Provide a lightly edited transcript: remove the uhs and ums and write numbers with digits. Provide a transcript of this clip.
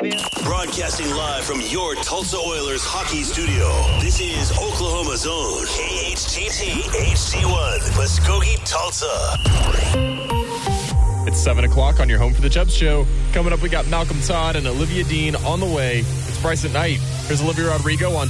baby. Broadcasting live from your Tulsa Oilers hockey studio. This is Oklahoma's own KHTT HD1, Muskogee, Tulsa. It's 7 o'clock on your Home for the Chubbs show. Coming up, we got Malcolm Todd and Olivia Dean on the way. It's Bryce at Night. Here's Olivia Rodrigo on